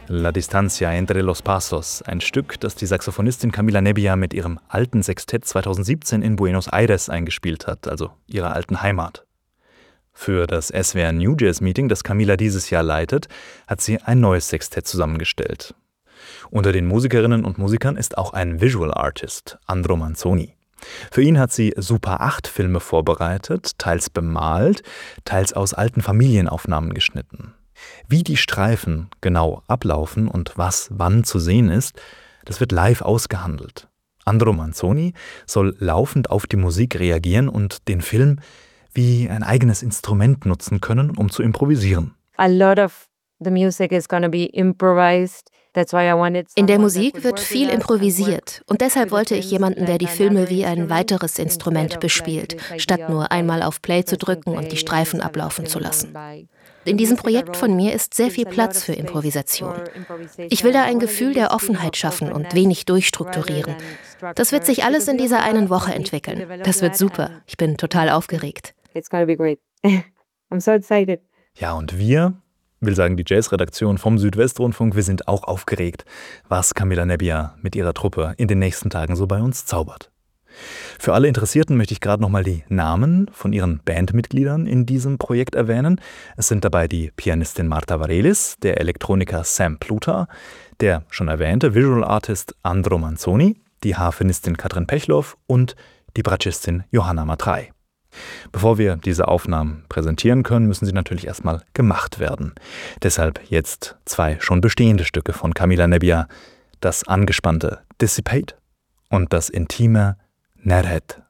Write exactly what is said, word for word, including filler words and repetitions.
La distancia entre los pasos, ein Stück, das die Saxophonistin Camila Nebbia mit ihrem alten Sextett zweitausendsiebzehn in Buenos Aires eingespielt hat, also ihrer alten Heimat. Für das S W R New Jazz Meeting, das Camila dieses Jahr leitet, hat sie ein neues Sextett zusammengestellt. Unter den Musikerinnen und Musikern ist auch ein Visual Artist, Andro Manzoni. Für ihn hat sie Super acht Filme vorbereitet, teils bemalt, teils aus alten Familienaufnahmen geschnitten. Wie die Streifen genau ablaufen und was wann zu sehen ist, das wird live ausgehandelt. Andro Manzoni soll laufend auf die Musik reagieren und den Film wie ein eigenes Instrument nutzen können, um zu improvisieren. A lot of the music is going to be improvised. In der Musik wird viel improvisiert und deshalb wollte ich jemanden, der die Filme wie ein weiteres Instrument bespielt, statt nur einmal auf Play zu drücken und die Streifen ablaufen zu lassen. In diesem Projekt von mir ist sehr viel Platz für Improvisation. Ich will da ein Gefühl der Offenheit schaffen und wenig durchstrukturieren. Das wird sich alles in dieser einen Woche entwickeln. Das wird super. Ich bin total aufgeregt. I'm so excited. Ja, und wir, will sagen die Jazz-Redaktion vom Südwestrundfunk, wir sind auch aufgeregt, was Camila Nebbia mit ihrer Truppe in den nächsten Tagen so bei uns zaubert. Für alle Interessierten möchte ich gerade nochmal die Namen von ihren Bandmitgliedern in diesem Projekt erwähnen. Es sind dabei die Pianistin Marta Varelis, der Elektroniker Sam Pluta, der schon erwähnte Visual Artist Andro Manzoni, die Harfenistin Katrin Pechlow und die Bratschistin Johanna Matrei. Bevor wir diese Aufnahmen präsentieren können, müssen sie natürlich erstmal gemacht werden. Deshalb jetzt zwei schon bestehende Stücke von Camila Nebbia, das angespannte Dissipate und das intime Nerhet.